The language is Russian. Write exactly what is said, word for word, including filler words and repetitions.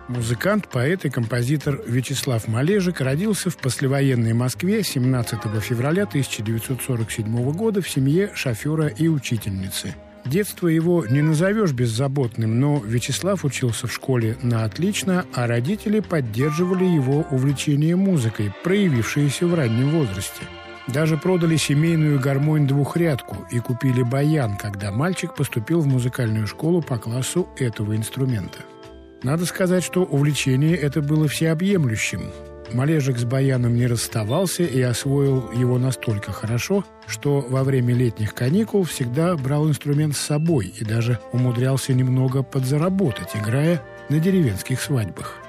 Музыкант, поэт и композитор Вячеслав Малежик родился в послевоенной Москве семнадцатого февраля тысяча девятьсот сорок седьмого года в семье шофера и учительницы. Детство его не назовешь беззаботным, но Вячеслав учился в школе на отлично, а родители поддерживали его увлечение музыкой, проявившееся в раннем возрасте. Даже продали семейную гармонь-двухрядку и купили баян, когда мальчик поступил в музыкальную школу по классу этого инструмента. Надо сказать, что увлечение это было всеобъемлющим. Малежик с баяном не расставался и освоил его настолько хорошо, что во время летних каникул всегда брал инструмент с собой и даже умудрялся немного подзаработать, играя на деревенских свадьбах.